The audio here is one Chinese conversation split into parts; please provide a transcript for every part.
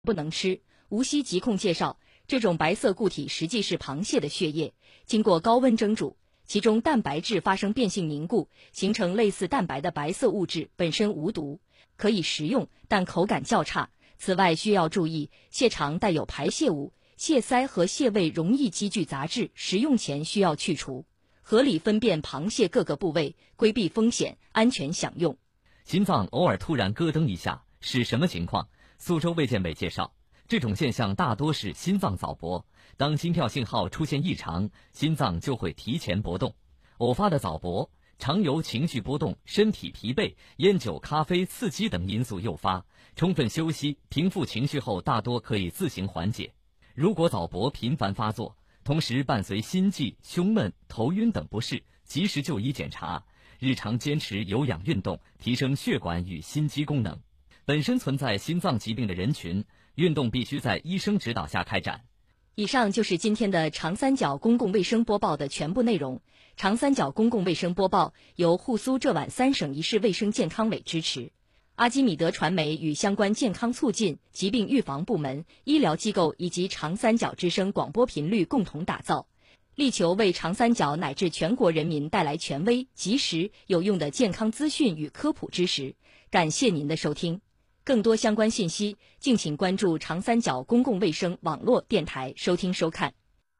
不能吃。无锡疾控介绍，这种白色固体实际是螃蟹的血液，经过高温蒸煮，其中蛋白质发生变性凝固，形成类似蛋白的白色物质，本身无毒，可以食用，但口感较差。此外需要注意，蟹肠带有排泄物，蟹鳃和蟹胃容易积聚杂质，食用前需要去除。合理分辨螃蟹各个部位，规避风险，安全享用。 心脏偶尔突然咯噔一下是什么情况？苏州卫健委介绍，这种现象大多是心脏早搏，当心跳信号出现异常，心脏就会提前搏动。偶发的早搏常由情绪波动、身体疲惫、烟酒、咖啡刺激等因素诱发，充分休息、平复情绪后大多可以自行缓解。如果早搏频繁发作，同时伴随心悸、胸闷、头晕等不适，及时就医检查，日常坚持有氧运动，提升血管与心肌功能。本身存在心脏疾病的人群，运动必须在医生指导下开展。 以上就是今天的长三角公共卫生播报的全部内容。长三角公共卫生播报由沪苏浙皖3省1市卫生健康委支持，阿基米德传媒与相关健康促进、疾病预防部门、医疗机构以及长三角之声广播频率共同打造，力求为长三角乃至全国人民带来权威、及时、有用的健康资讯与科普知识。感谢您的收听。更多相关信息，敬请关注长三角公共卫生网络电台收听收看。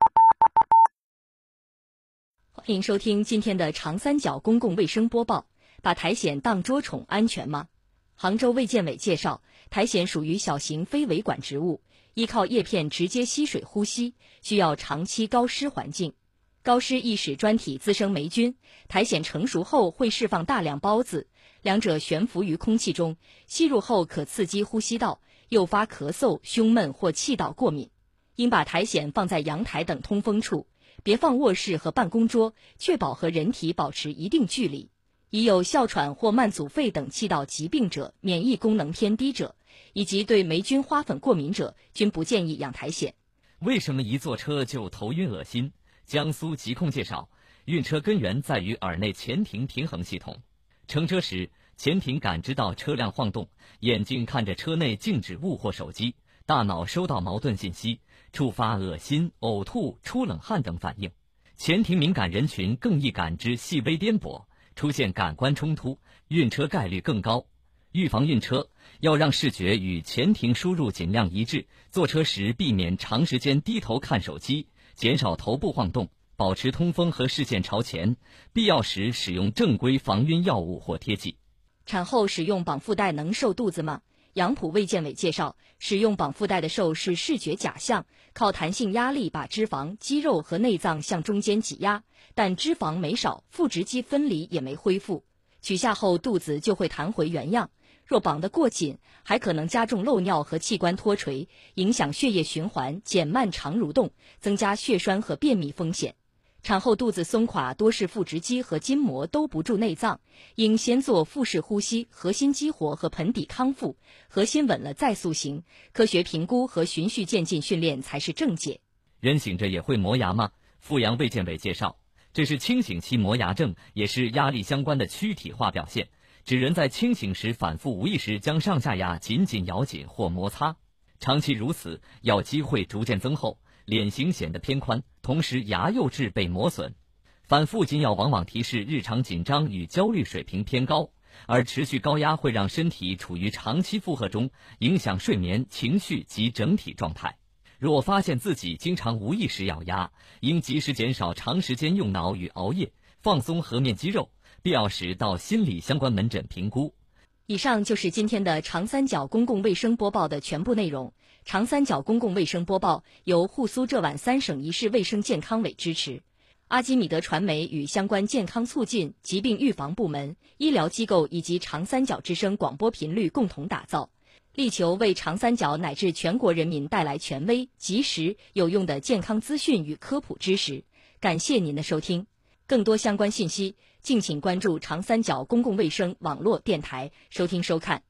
欢迎收听今天的长三角公共卫生播报。把苔藓当捉宠安全吗？杭州卫健委介绍，苔藓属于小型非维管植物，依靠叶片直接吸水呼吸，需要长期高湿环境。高湿易使专体滋生霉菌，苔藓成熟后会释放大量孢子，两者悬浮于空气中，吸入后可刺激呼吸道，诱发咳嗽、胸闷或气道过敏。应把苔藓放在阳台等通风处，别放卧室和办公桌，确保和人体保持一定距离。已有哮喘或慢阻肺等气道疾病者、免疫功能偏低者，以及对霉菌花粉过敏者，均不建议养苔藓。 为什么一坐车就头晕恶心？江苏疾控介绍，晕车根源在于耳内前庭平衡系统。乘车时，前庭感知到车辆晃动，眼睛看着车内静止物或手机，大脑收到矛盾信息，触发恶心、呕吐、出冷汗等反应。前庭敏感人群更易感知细微颠簸，出现感官冲突，晕车概率更高。预防晕车，要让视觉与前庭输入尽量一致，坐车时避免长时间低头看手机，减少头部晃动，保持通风和视线朝前，必要时使用正规防晕药物或贴剂。 产后使用绑腹带能瘦肚子吗？杨浦卫健委介绍，使用绑腹带的瘦是视觉假象，靠弹性压力把脂肪、肌肉和内脏向中间挤压，但脂肪没少，腹直肌分离也没恢复，取下后肚子就会弹回原样。若绑得过紧，还可能加重漏尿和器官脱垂，影响血液循环，减慢肠蠕动，增加血栓和便秘风险。产后肚子松垮多是腹直肌和筋膜都不住内脏，应先做腹式呼吸、核心激活和盆底康复，核心稳了再塑形，科学评估和循序渐进训练才是正解。 人醒着也会磨牙吗？阜阳卫健委介绍，这是清醒期磨牙症，也是压力相关的躯体化表现，指人在清醒时反复无意识将上下牙紧紧咬紧或摩擦，长期如此，咬肌会逐渐增厚，脸型显得偏宽，同时牙釉质被磨损。反复紧咬往往提示日常紧张与焦虑水平偏高，而持续高压会让身体处于长期负荷中，影响睡眠、情绪及整体状态。若发现自己经常无意识咬牙，应及时减少长时间用脑与熬夜，放松颌面肌肉，必要时到心理相关门诊评估。 以上就是今天的长三角公共卫生播报的全部内容。长三角公共卫生播报由沪苏浙皖3省1市卫生健康委支持，阿基米德传媒与相关健康促进、疾病预防部门、医疗机构以及长三角之声广播频率共同打造，力求为长三角乃至全国人民带来权威、及时、有用的健康资讯与科普知识。感谢您的收听。更多相关信息，敬请关注长三角公共卫生网络电台收听收看。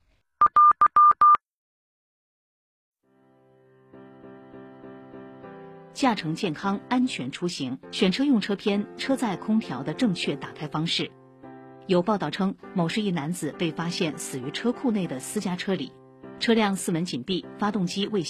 驾乘健康安全出行，选车用车篇车载空调的正确打开方式。有报道称，某市一男子被发现死于车库内的私家车里， 车辆四门紧闭，发动机未